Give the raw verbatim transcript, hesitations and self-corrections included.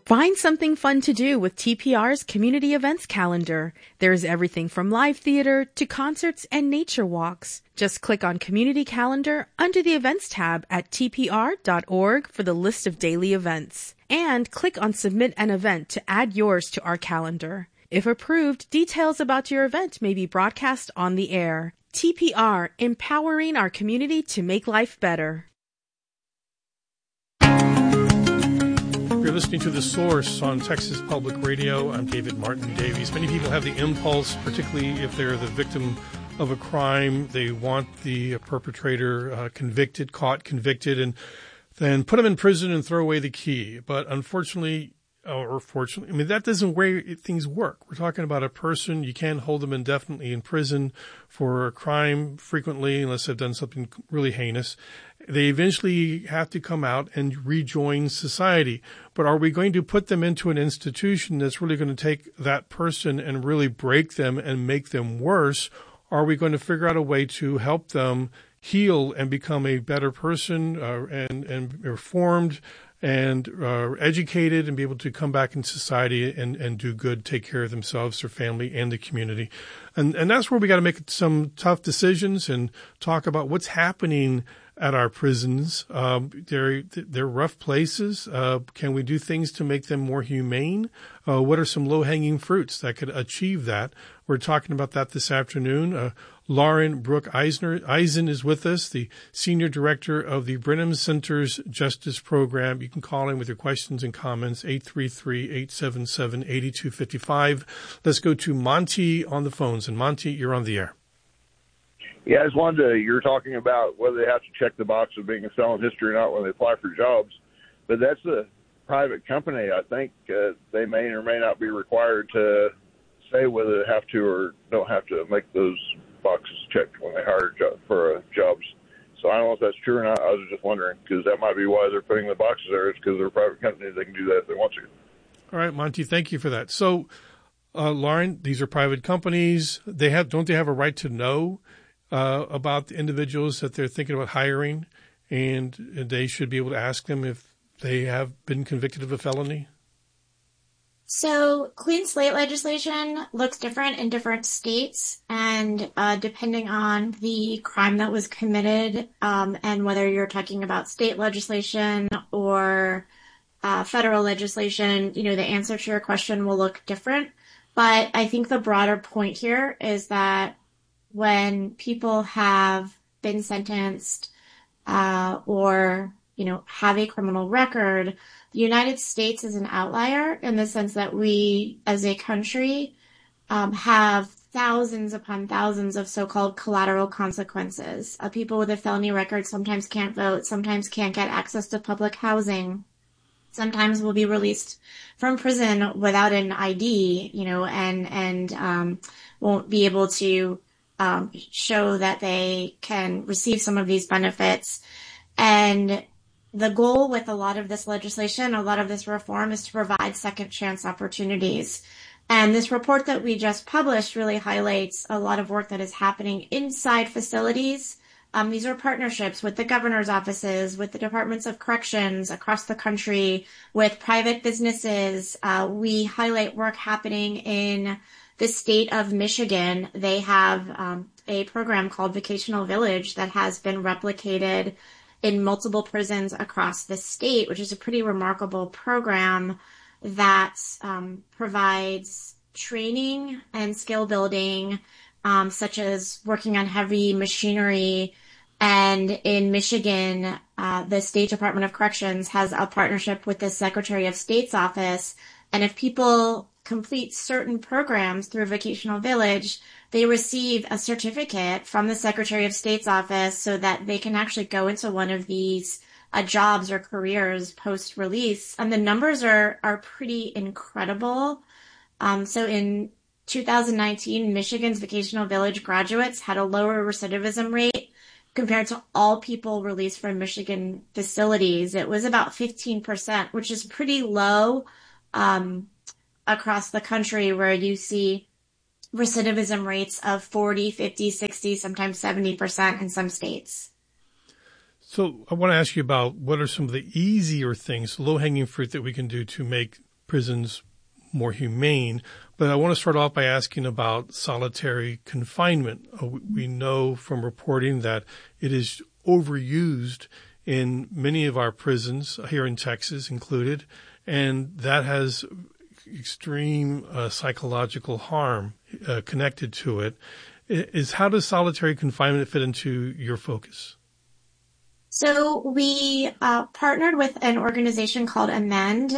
Find something fun to do with T P R's community events calendar. There's everything from live theater to concerts and nature walks. Just click on Community Calendar under the Events tab at T P R dot org for the list of daily events. And click on Submit an Event to add yours to our calendar. If approved, details about your event may be broadcast on the air. T P R, empowering our community to make life better. You're listening to The Source on Texas Public Radio. I'm David Martin Davies. Many people have the impulse, particularly if they're the victim of a crime, they want the perpetrator uh, convicted, caught, convicted, and then put them in prison and throw away the key. But unfortunately, or fortunately, I mean, that doesn't where things work. We're talking about a person. You can't hold them indefinitely in prison for a crime frequently unless they've done something really heinous. They eventually have to come out and rejoin society. But are we going to put them into an institution that's really going to take that person and really break them and make them worse? Or are we going to figure out a way to help them heal and become a better person uh, and, and reformed and uh, educated and be able to come back in society and, and do good, take care of themselves, their family, and the community? And, and that's where we got to make some tough decisions and talk about what's happening at our prisons. Um, they're, they're rough places. Uh, can we do things to make them more humane? Uh, what are some low-hanging fruits that could achieve that? We're talking about that this afternoon. Uh, Lauren Brooke Eisner, Eisen is with us, the Senior Director of the Brenham Center's Justice Program. You can call in with your questions and comments, eight three three, eight seven seven, eight two five five. Let's go to Monty on the phones. And Monty, you're on the air. Yeah, I just wanted to, you're talking about whether they have to check the box of being a felon history or not when they apply for jobs, but that's a private company. I think uh, they may or may not be required to say whether they have to or don't have to make those boxes checked when they hire job, for uh, jobs. So I don't know if that's true or not. I was just wondering, because that might be why they're putting the boxes there. It's because they're a private company. They can do that if they want to. All right, Monty, thank you for that. So, uh, Lauren, these are private companies. They have, don't they have a right to know Uh, about the individuals that they're thinking about hiring, and they should be able to ask them if they have been convicted of a felony? So clean slate legislation looks different in different states, and uh, depending on the crime that was committed um, and whether you're talking about state legislation or uh, federal legislation, you know, the answer to your question will look different. But I think the broader point here is that when people have been sentenced uh, or, you know, have a criminal record, the United States is an outlier in the sense that we, as a country, um, have thousands upon thousands of so-called collateral consequences. Uh, people with a felony record sometimes can't vote, sometimes can't get access to public housing, sometimes will be released from prison without an I D, you know, and, and um, won't be able to Um, show that they can receive some of these benefits. And the goal with a lot of this legislation, a lot of this reform, is to provide second chance opportunities. And this report that we just published really highlights a lot of work that is happening inside facilities. Um, these are partnerships with the governor's offices, with the departments of corrections across the country, with private businesses. Uh, we highlight work happening in the state of Michigan. They have um, a program called Vocational Village that has been replicated in multiple prisons across the state, which is a pretty remarkable program that um, provides training and skill building, um, such as working on heavy machinery. And in Michigan, uh, the State Department of Corrections has a partnership with the Secretary of State's office. And if people complete certain programs through Vocational Village, they receive a certificate from the Secretary of State's office so that they can actually go into one of these uh, jobs or careers post-release. And the numbers are, are pretty incredible. Um, so in two thousand nineteen, Michigan's Vocational Village graduates had a lower recidivism rate compared to all people released from Michigan facilities. It was about fifteen percent, which is pretty low um, across the country, where you see recidivism rates of forty, fifty, sixty, sometimes seventy percent in some states. So I want to ask you about what are some of the easier things, low-hanging fruit that we can do to make prisons more humane. But I want to start off by asking about solitary confinement. Uh, we know from reporting that it is overused in many of our prisons, here in Texas included, and that has extreme uh, psychological harm uh, connected to it. Is how does solitary confinement fit into your focus? So we uh, partnered with an organization called Amend,